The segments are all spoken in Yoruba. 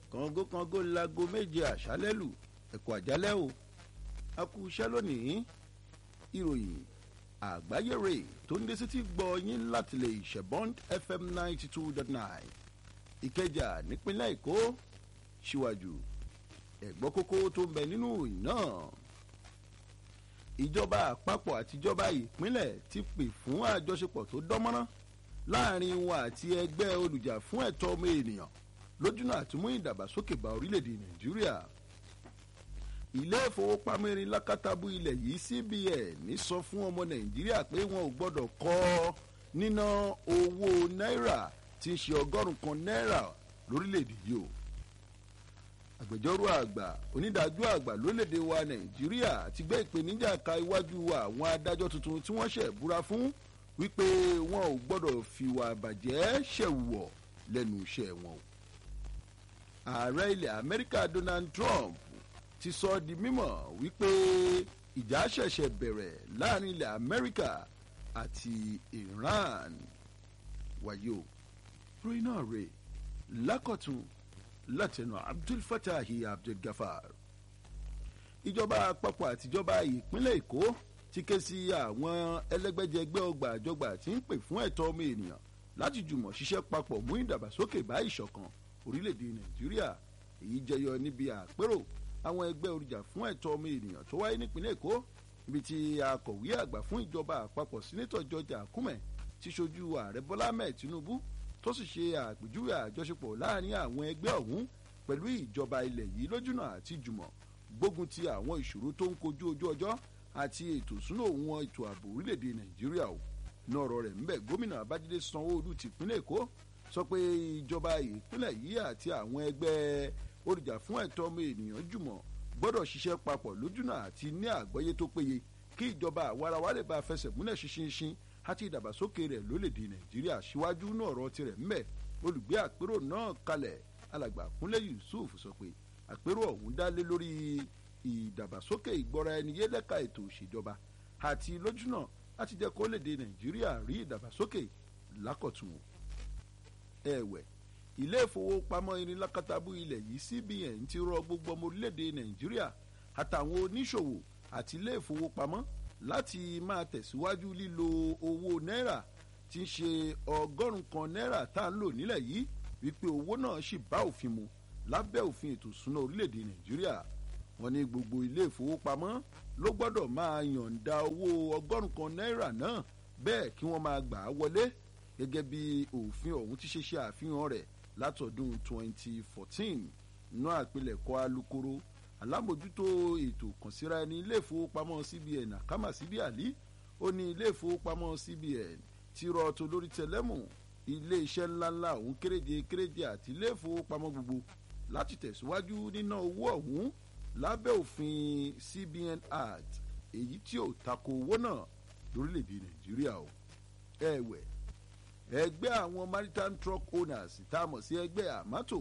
kàngókàngó lago méje àṣálẹ́ lù ẹ̀kọ́ àjálẹ́ o a kú iṣẹ́ lónìí ìròyìn àgbáyé rè tó ń dé sétí gbọ́ yín láti lè ṣẹ̀bọ́n FM 92.9 ìkẹjà nípínlẹ̀ èkó síwájú ẹ̀gbọ́n kókó tó ń bẹ nínú ìròyìn náà ìjọba àpapọ̀ àtijọba ìpínlẹ̀ ti pè fún àjọṣepọ̀ tó dánmọ́rán láàrin wọn àti ẹgbẹ́ olùjà fún ẹ̀tọ́ ọmọ ènìyàn lójúnà àti mú ìdàgbàsókè bá orílẹ̀-èdè nàìjíríà ilé ìfowópamọ́ erin lákàtàbù ilẹ̀ yìí CBN sọ fún ọmọ nàìjíríà pé wọn ò gbọ́dọ̀ kọ́ níná owó náírà tí ń ṣe $100 náírà lórílẹ̀-èdè yìí o agbẹjọ́rò àgbà onídàájọ́ àgbà lórílẹ̀-èdè wa nàìjíríà ti gbé ìpèníjà ka iwájú àwọn adájọ́ tuntun tí wọ́n ṣẹ̀ búra fún wípé wọn ò gbọ́dọ̀ fìwà àbàjẹ́ ṣẹ̀wọ̀ lẹ́nu iṣẹ́ wọn o ààrẹ ilẹ̀ amẹ́ríkà Donald Trump ti sọ di mímọ̀ wípé ìjà ṣẹ̀ṣẹ̀ bẹ̀rẹ̀ láàrin ilẹ̀ amẹ́ríkà àti Iran wáyé o ròyìn náà rè lákọ̀tún látẹnu Abdul Fatahi Abdul Gafar ìjọba àpapọ̀ àtijọba ìpínlẹ̀ èkó ti ké sí àwọn ẹlẹ́gbẹ́jẹgbẹ́ ọgbà àjọgbà tí ń pè fún ẹ̀tọ́ ọmọ ènìyàn láti jùmọ̀ ṣiṣẹ́ papọ̀ mú ìdàgbàsókè bá ìṣọ̀kan orílẹ̀-èdè nàìjíríà èyí jẹyọ níbi àpérò àwọn ẹgbẹ́ olùjà fún ẹ̀tọ́ ọmọ ènìyàn tó wáyé nípínlẹ̀ èkó ibi tí akọ̀wé àgbà fún ìjọba àpapọ̀ sínétọ̀ George Akume ti ṣojú ààrẹ Bọ́lá Ahmed Tinubu tó sì ṣe àpèjúwe àjọṣepọ̀ láàrin àwọn ẹgbẹ́ ọ̀hún pẹ̀lú ìjọba ilẹ̀ yìí lójúnà àti jùmọ̀ gbógun ti àwọn ìṣòro tó ń kojú ojú ọjọ́ àti ètò ìṣúná òun ètò ààbò orílẹ̀-èdè nàìjíríà ò ní ọ̀rọ̀ rẹ̀ ńbẹ̀ gómìnà Babájídé Sanwó-Olú tìpínlẹ̀ èkó sọ pé ìjọba ìpínlẹ̀ yìí àti àwọn ẹgbẹ́ olùjà fún ẹ̀tọ́ ọmọ ènìyàn jùmọ̀ gbọ́dọ̀ ṣiṣẹ́ papọ̀ lójúnà àti ní àgbọ́yé tó péye kí ìjọba àwarawa lè bá fẹsẹ̀ múlẹ̀ ṣinṣin àti ìdàgbàsókè rẹ̀ lórílẹ̀‐èdè nàìjíríà síwájú náà ọ̀rọ̀ tirẹ̀ ńbẹ̀ olùgbé àpérò náà kalẹ̀ alàgbà Kúnlé Yusuf sọ pé àpérò ọ̀hún dá lé lórí ìdàgbàsókè ìgbọ́ra ẹni yé lẹ́ka ètò òṣèjọba àti lójúnà láti jẹ́ kó lè dé nàìjíríà rí ìdàgbàsókè lákọ̀tún ẹ̀wẹ̀ ilé ìfowópamọ́ irin lákàtàbù ilẹ̀ yìí CBN ti rọ gbogbo ọmọ orílẹ̀-èdè nàìjíríà àtàwọn oníṣòwò àti ilé ìfowópamọ́ láti máa tẹ̀síwájú lílo owó náírà tí ń ṣe $100 náírà tá à ń lò nílẹ̀ yìí wípé owó náà sì bá òfin mu lábẹ́ òfin ètò ìṣúná orílẹ̀-èdè nàìjíríà wọ́n ní gbogbo ilé ìfowópamọ́ ló gbọ́dọ̀ máa yọ̀ǹda owó $100 náírà náà bẹ́ẹ̀ kí wọ́n máa gbà á wọlé gẹ́gẹ́ bí òfin ọ̀hún ti ṣe àfihàn rẹ̀ látọdún 2014 nínú àpilẹ̀kọ alukoro alámòjútó ètò kànsíra ẹni ilé ìfowópamọ́ CBN Akama Sidi Ali ó ní ilé ìfowópamọ́ CBN ti rọ tó lórí tẹlẹ́mù ilé iṣẹ́ ńláńlá òun kéréje àti ilé ìfowópamọ́ gbogbo láti tẹ̀síwájú níná owó ọ̀hún lábẹ́ òfin CBN Act èyí tí ò tako owó náà lórílẹ̀‐èdè nàìjíríà o ẹ̀wẹ̀ ẹgbẹ́ àwọn maritime truck owners tá a mọ̀ sí ẹgbẹ́ àmátò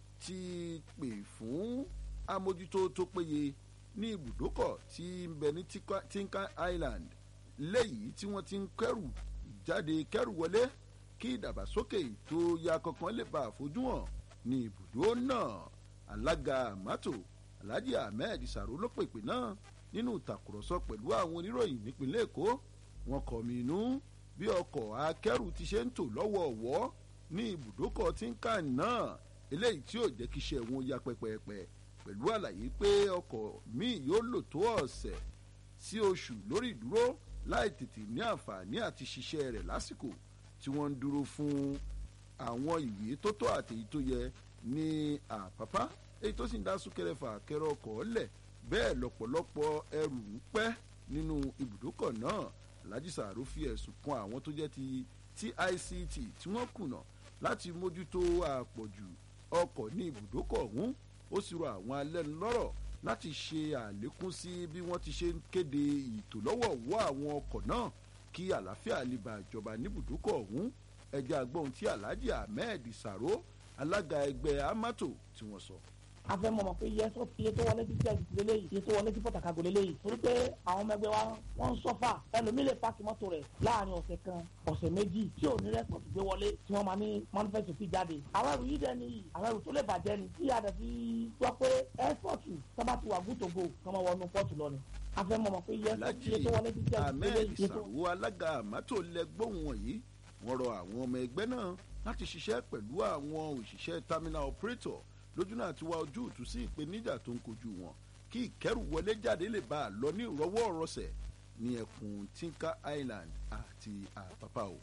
ti pè fún àmójútó tó péye ní ibùdókọ̀ tí ń bẹ ní Tinkan Island léyìí tí wọ́n ti ń kẹ́rù jáde kẹ́rù wọlé kí ìdàgbàsókè tó ya kankan lè bá àfojúhàn ní ibùdó náà alága àmátò Alhaji Ahmed Saro ló pèpè náà nínú ìtàkùrọ̀sọ pẹ̀lú àwọn oníròyìn nípínlẹ̀ Èkó wọn kọ̀mínú bí ọkọ̀ akẹ́rù ti ṣe ń tò lọ́wọ́ọ̀wọ́ ní ibùdókọ̀ Tinkan náà eléyìí tí ò jẹ́ kí iṣẹ́ wọn ya pẹ́pẹ́pẹ́ pẹ̀lú àlàyé pé ọkọ̀ míì yóò lò tó ọ̀sẹ̀ sí oṣù lórí ìdúró láì tètè ní àǹfààní àti ṣiṣẹ́ rẹ̀ lásìkò tí wọ́n ń dúró fún àwọn ìwé tó tọ́ àti èyí tó yẹ ní Àpápá èyí tó sì ń dá súnkẹrẹ fàkẹrẹ ọkọ̀ lẹ̀ bẹ́ẹ̀ lọ́pọ̀lọpọ̀ ẹrù ń pẹ́ nínú ibùdókọ̀ náà Alhaji Saro fi ẹ̀sùn kan àwọn tó jẹ́ ti TICT tí wọ́n kùnà láti mójútó àpọ̀jù ọkọ̀ ní ibùdókọ̀ ọ̀hún ó sì rọ àwọn alẹ́nulọ́rọ̀ láti ṣe àlékún sí bí wọ́n ti ṣe ń kéde ìtòlọ́wọ̀wọ́ àwọn ọkọ̀ náà kí àlàáfíà lè bá ìjọba níbùdókọ̀ ọ̀hún ẹja agbóhun tí Alhaji Ahmed Saro alága ẹgbẹ́ amato tí wọ́n sọ. a fẹ́ mọ̀ pé iye tó wọlé sí CIC lélẹ́yìí iye tó wọlé sí Port Harcourt lélẹ́yìí torí pé àwọn ọmọ ẹgbẹ́ wa wọ́n ń sọ́fà ẹlòmíì lè pààkì mọ́tò rẹ̀ láàrin ọ̀sẹ̀ kan ọ̀sẹ̀ méjì tí ò ní rẹ́pọ̀tù gbé wọlé tí wọ́n máa ní manifesto fi jáde àwọn ẹrù yìí dẹ́ni yìí àwọn ẹrù tó lè bàjẹ́ ni tí a dẹ̀ fi gbọ́ pé ẹ́sọ̀tù sábà ti wà gútògbò kí wọ́n wọnú pọ́ọ̀tù lọ ni a fẹ́ mọ̀ pé iye tó wọlé sí CIC lélẹ́yìí. Ìsàwọ̀ alága àmátò lẹ́gbọ̀n wọ̀nyí wọ́n rọ àwọn ọmọ ẹgbẹ́ náà láti ṣiṣẹ́ pẹ̀lú àwọn òṣìṣẹ́ terminal operator lójúnà àti wá ojútùú sí ìpèníjà tó ń kojú wọn kí ìkẹ́rùwọlé jáde lè bá a lọ ní ìrọwọ́ ìrọsẹ̀ ní ẹkùn Tinka Island àti Àpápá o.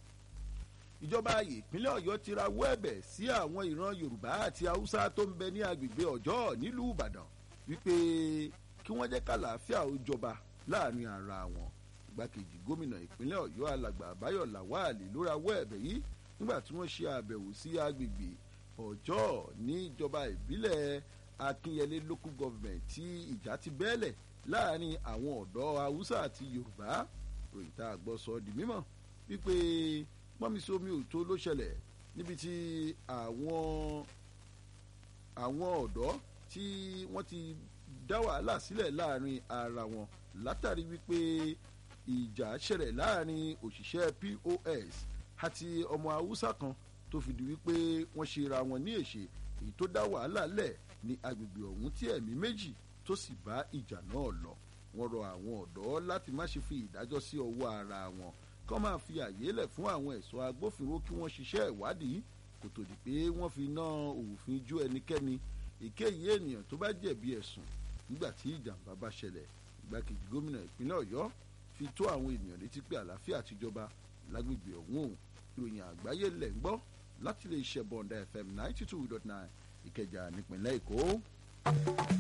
Ìjọba ìpínlẹ̀ Ọ̀yọ́ ti rawọ́ ẹ̀bẹ̀ sí àwọn ìran Yorùbá àti Haúsá tó ń bẹ ní agbègbè Ọ̀jọ́ nílùú Ìbàdàn wípé kí wọ́n jẹ́ kàlàáfíà ó jọba láàrin ara wọn. Igbákejì gómìnà ìpínlẹ̀ Ọ̀yọ́ alàgbà Báyọ̀ Làwálì ló rawọ́ ẹ̀bẹ̀ yìí nígbà tí wọ́n ṣe àbẹ̀wò sí agbègbè Ọ̀jọ́ ní ìjọba ìbílẹ̀ Akínyẹlé local government tí ìjà ti bẹ́ẹ̀lẹ̀ láàrin àwọn ọ̀dọ́ Haúsá àti Yorùbá. Ròyìn tá a gbọ́ sọ di mímọ̀ wípé pọ́nmisómi òtó ló ṣẹlẹ̀ níbi tí àwọn ọ̀dọ́ tí wọ́n ti dá wàhálà sílẹ̀ láàrin ara wọn látàrí wípé ìjà ṣẹlẹ̀ láàrin òṣìṣẹ́ POS àti ọmọ Haúsá kan tó fi di wípé wọ́n ṣe ra wọn ní èṣe èyí tó dá wàhálà lẹ̀ ní agbègbè ọ̀hún tí ẹ̀mí méjì tó sì bá ìjà náà lọ. Wọ́n rọ àwọn ọ̀dọ́ láti má ṣe fi ìdájọ́ sí ọwọ́ ara wọn kó máa fi àyè lẹ̀ fún àwọn ẹ̀ṣọ́ agbófinró kí wọ́n ṣiṣẹ́ ìwádìí kó tó di pé wọ́n fi ná òfin jó ẹnikẹ́ni èkéyìí ènìyàn tó bá jẹ̀bi ẹ̀sùn nígbà tí ìjàmbá bá ṣẹlẹ̀. Ìgbákejì gómìnà ìpínlẹ̀ Ọ̀yọ́ fi tó àwọn ènìyàn létí pé àlàáfíà ti jọba lágbègbè ọ̀hún. Ìròyìn àgbáyé lẹ̀ ń gbọ́ láti lè ṣe Bond FM 92.9 Ìkẹjà nípìnlẹ̀ Èkó.